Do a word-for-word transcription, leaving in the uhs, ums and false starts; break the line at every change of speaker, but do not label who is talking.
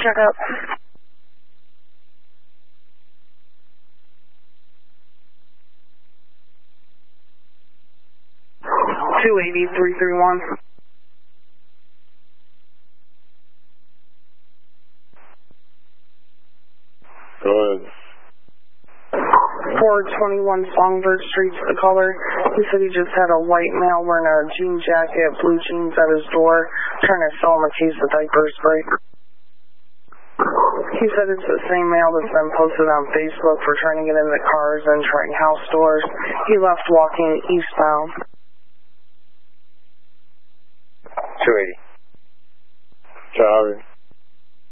Check up. two eighty, three three one.
Go ahead.
four twenty-one Songbird Street's the caller. He said he just had a white male wearing a jean jacket, blue jeans at his door, trying to sell him a case of diaper spray. He said it's the same male that's been posted on Facebook for trying to get into cars and trying house doors. He left walking eastbound.
two eighty. Copy.